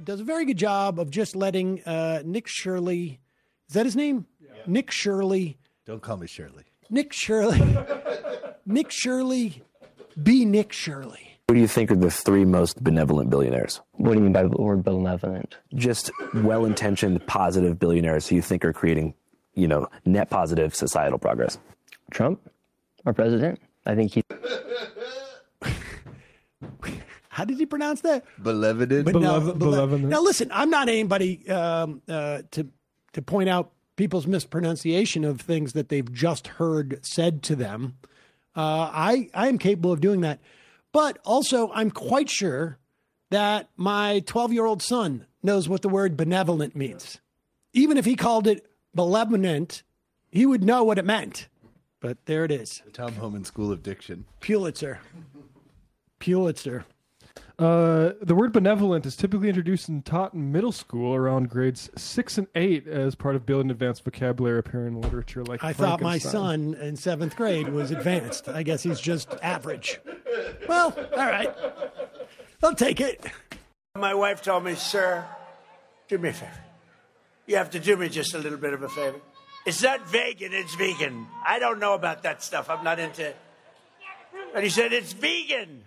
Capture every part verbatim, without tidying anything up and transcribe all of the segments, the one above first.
does a very good job of just letting uh, Nick Shirley, is that his name? Yeah. Nick Shirley. Don't call me Shirley. Nick Shirley. Nick Shirley be Nick Shirley. Who do you think are the three most benevolent billionaires? What do you mean by the word benevolent? Just well-intentioned, positive billionaires who you think are creating, you know, net positive societal progress. Trump, our president. I think he... How did he pronounce that? Benevolent. Benevolent. Benevolent. Now, listen, I'm not anybody um, uh, to to point out people's mispronunciation of things that they've just heard said to them. Uh, I, I am capable of doing that. But also, I'm quite sure that my twelve-year-old son knows what the word benevolent means. Even if he called it malevolent, he would know what it meant. But there it is. The Tom Homan School of Diction. Pulitzer. Pulitzer. Uh, the word benevolent is typically introduced and taught in middle school around grades six and eight as part of building advanced vocabulary appearing in literature like I thought my son in seventh grade was advanced. I guess he's just average. Well, all right. I'll take it. My wife told me, sir, do me a favor. You have to do me just a little bit of a favor. It's not vegan, it's vegan. I don't know about that stuff. I'm not into it. And he said, it's vegan.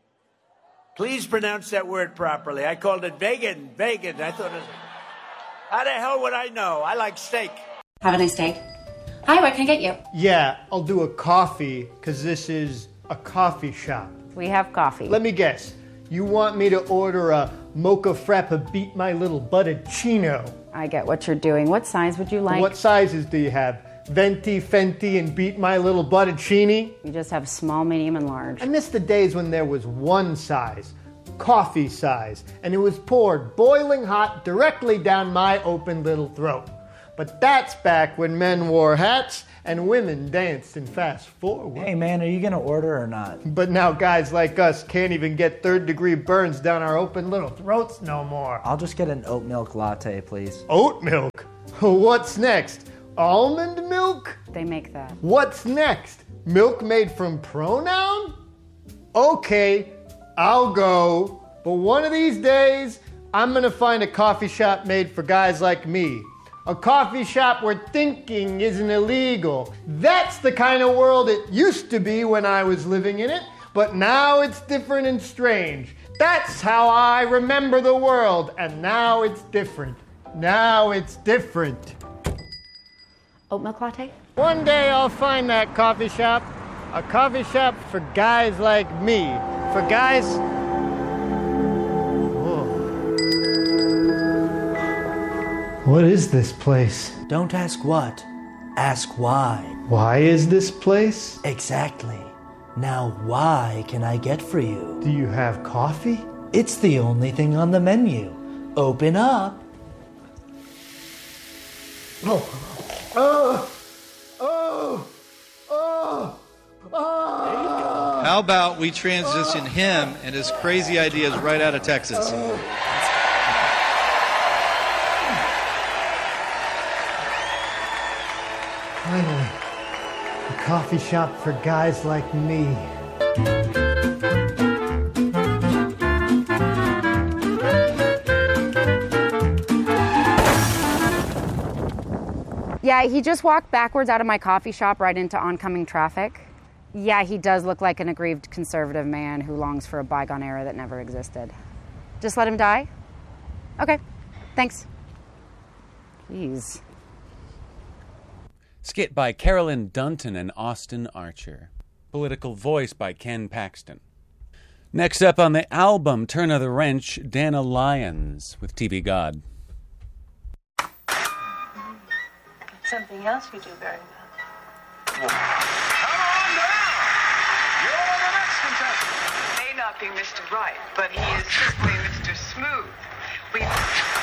Please pronounce that word properly. I called it vegan, vegan. I thought it was... How the hell would I know? I like steak. Have a nice day. Hi, what can I get you? Yeah, I'll do a coffee, because this is a coffee shop. We have coffee. Let me guess. You want me to order a mocha frappa beat my little buttercino? I get what you're doing. What size would you like? What sizes do you have? Venti, Fenty, and beat my little buttercini? We just have small, medium, and large. I miss the days when there was one size, coffee size, and it was poured boiling hot directly down my open little throat. But that's back when men wore hats and women danced in fast forward. Hey man, are you gonna order or not? But now guys like us can't even get third degree burns down our open little throats no more. I'll just get an oat milk latte, please. Oat milk? What's next? Almond milk? They make that. What's next? Milk made from pronoun? Okay, I'll go. But one of these days, I'm gonna find a coffee shop made for guys like me. A coffee shop where thinking isn't illegal. That's the kind of world it used to be when I was living in it, but now it's different and strange. That's how I remember the world, and now it's different. Now it's different. Oat milk latte? One day I'll find that coffee shop. A coffee shop for guys like me. For guys... Whoa. What is this place? Don't ask what, ask why. Why is this place? Exactly. Now why can I get for you? Do you have coffee? It's the only thing on the menu. Open up. Oh. Oh, oh, oh, oh. How about we transition him and his crazy ideas right out of Texas? Oh. Finally, a coffee shop for guys like me. Yeah, he just walked backwards out of my coffee shop right into oncoming traffic. Yeah, he does look like an aggrieved conservative man who longs for a bygone era that never existed. Just let him die? Okay, thanks. Jeez. Skit by Carolyn Dunton and Austin Archer. Political voice by Ken Paxton. Next up on the album Turn of the Wrench, Dana Lyons with T V God. Something else you do very well. Come on down! You're the next contestant. May not be Mister Right, but he is certainly Mister Smooth. We...